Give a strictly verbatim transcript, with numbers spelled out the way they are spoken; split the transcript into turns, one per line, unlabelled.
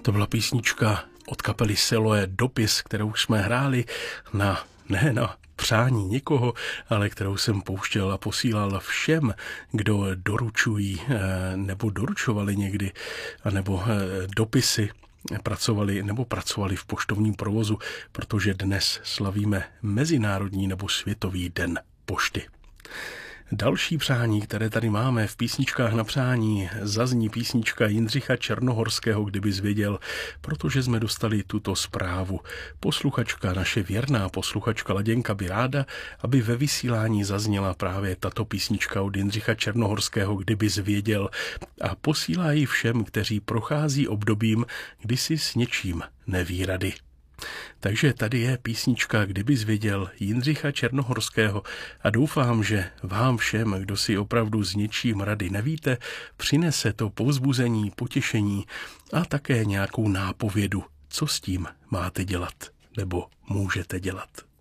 To byla písnička od kapely Siloé Dopis, kterou jsme hráli na, ne na přání někoho, ale kterou jsem pouštěl a posílal všem, kdo doručují nebo doručovali někdy, anebo dopisy pracovali nebo pracovali v poštovním provozu, protože dnes slavíme Mezinárodní nebo Světový den pošty. Další přání, které tady máme v písničkách na přání, zazní písnička Jindřicha Černohorského, Kdybys věděl, protože jsme dostali tuto zprávu. Posluchačka, naše věrná posluchačka Laděnka by ráda, aby ve vysílání zazněla právě tato písnička od Jindřicha Černohorského, Kdybys věděl, a posílá ji všem, kteří prochází obdobím, kdy si s něčím neví rady. Takže tady je písnička Kdybys věděl Jindřicha Černohorského a doufám, že vám všem, kdo si opravdu s něčím rady nevíte, přinese to povzbuzení, potěšení a také nějakou nápovědu, co s tím máte dělat nebo můžete dělat.